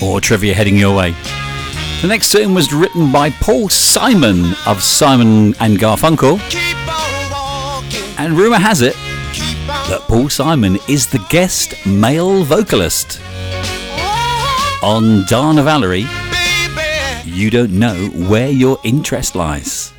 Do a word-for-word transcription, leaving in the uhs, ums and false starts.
or trivia heading your way. The next tune was written by Paul Simon of Simon and Garfunkel, and rumour has it that Paul Simon is the guest male vocalist on Dana Valerie. You Don't Know Where Your Interest Lies.